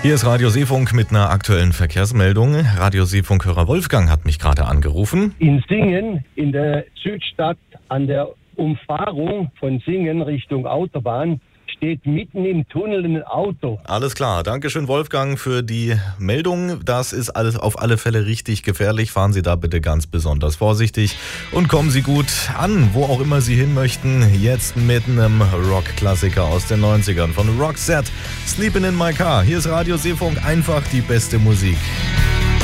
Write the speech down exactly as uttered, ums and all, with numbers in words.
Hier ist Radio Seefunk mit einer aktuellen Verkehrsmeldung. Radio Seefunk-Hörer Wolfgang hat mich gerade angerufen. In Singen, in der Südstadt, an der Umfahrung von Singen Richtung Autobahn, steht mitten im Tunnel ein Auto. Alles klar. Dankeschön, Wolfgang, für die Meldung. Das ist alles auf alle Fälle richtig gefährlich. Fahren Sie da bitte ganz besonders vorsichtig und kommen Sie gut an, wo auch immer Sie hin möchten. Jetzt mit einem Rock-Klassiker aus den neunzigern von Roxette. Sleeping in my car. Hier ist Radio Seefunk, einfach die beste Musik.